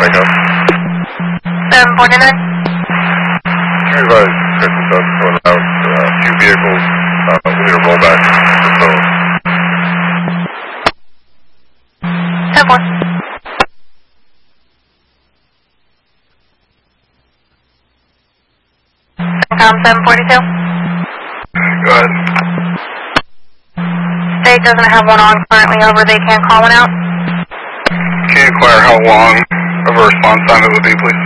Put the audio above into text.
make up? 749. Can you advise Christmas does going out, few vehicles, we need a rollback for phone. 10-4. Tom 742. Go ahead. State doesn't have one on currently, over. They can't call one out. Can you inquire how long of a response time it would be, please?